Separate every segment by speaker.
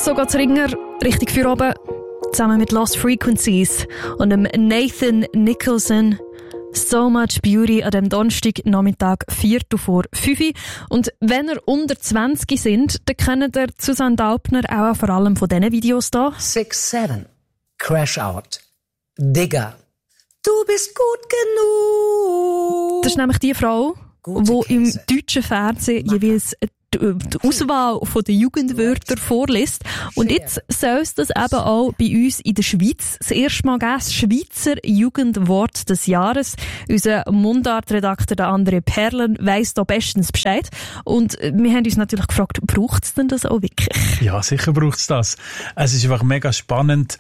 Speaker 1: So geht's Ringer richtig für oben, zusammen mit Lost Frequencies und dem Nathan Nicholson. So Much Beauty an dem Donnerstagnachmittag 4:05. Und wenn ihr unter 20 sind, dann kennt ihr Susanne Daubner auch vor allem von diesen Videos hier.
Speaker 2: 6-7, Crash Out, Digger, du bist gut genug.
Speaker 1: Das ist nämlich die Frau, die im deutschen Fernsehen jeweils die Auswahl von den Jugendwörtern vorliest. Und jetzt soll es das eben auch bei uns in der Schweiz das erste Mal geben, das Schweizer Jugendwort des Jahres. Unser Mundartredakteur, der André Perlen, weiss da bestens Bescheid. Und wir haben uns natürlich gefragt, braucht es denn das auch wirklich?
Speaker 3: Ja, sicher braucht es das. Es ist einfach mega spannend,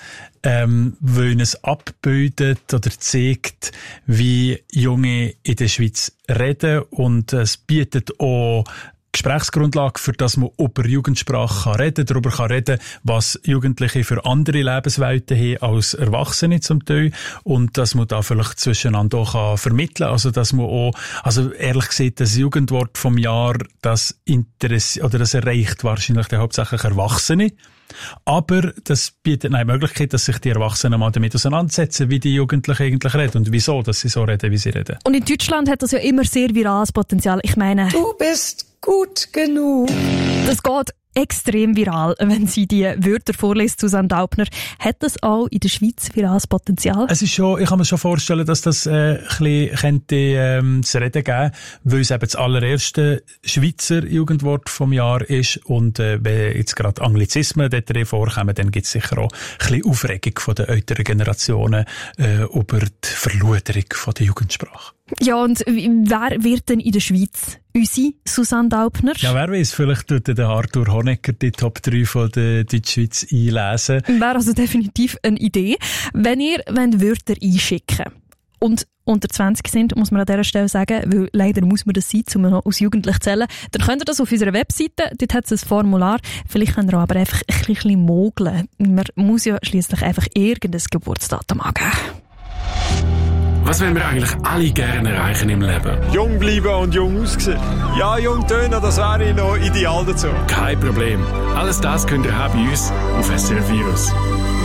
Speaker 3: weil es abbildet oder zeigt, wie Junge in der Schweiz reden. Und es bietet auch Gesprächsgrundlage, für das man über Jugendsprache darüber kann reden, was Jugendliche für andere Lebenswelten haben als Erwachsene zum Teil, und dass man da vielleicht zwischeneinander auch vermitteln kann, also dass man auch, also ehrlich gesagt, das Jugendwort vom Jahr, das erreicht wahrscheinlich hauptsächlich Erwachsene. Aber das bietet eine Möglichkeit, dass sich die Erwachsenen mal damit auseinandersetzen, wie die Jugendlichen eigentlich reden und wieso, dass sie so reden, wie sie reden.
Speaker 1: Und in Deutschland hat das ja immer sehr virales Potenzial. Ich meine,
Speaker 2: Du bist gut genug.
Speaker 1: das geht extrem viral, wenn sie die Wörter vorliest, Susanne Daubner. Hat das auch in der Schweiz virales Potenzial?
Speaker 3: Es ist schon, ich kann mir schon vorstellen, dass das ein bisschen könnte zu reden geben, weil es eben das allererste Schweizer Jugendwort vom Jahr ist, und wenn jetzt gerade Anglizismen dort drin vorkommen, dann gibt es sicher auch ein bisschen Aufregung von den älteren Generationen über die Verluderung von der Jugendsprache.
Speaker 1: Ja, und wer wird denn in der Schweiz unsere Susanne Daubner?
Speaker 3: Ja, wer weiß, vielleicht tut der Arthur Honegger die Top 3 von der Deutschschweiz einlesen.
Speaker 1: Wäre also definitiv eine Idee. Wenn ihr Wörter einschicken und unter 20 sind, muss man an dieser Stelle sagen, weil leider muss man das sein, um noch als Jugendlich zu zählen, dann könnt ihr das auf unserer Webseite, dort hat es ein Formular, vielleicht könnt ihr aber einfach ein bisschen mogeln. Man muss ja schliesslich einfach irgendein Geburtsdatum angeben.
Speaker 4: Was wollen wir eigentlich alle gerne erreichen im Leben?
Speaker 5: Jung bleiben und jung aussehen. Ja, jung tönen, das wäre noch ideal dazu.
Speaker 4: Kein Problem. Alles das könnt ihr haben bei uns auf SRF Virus.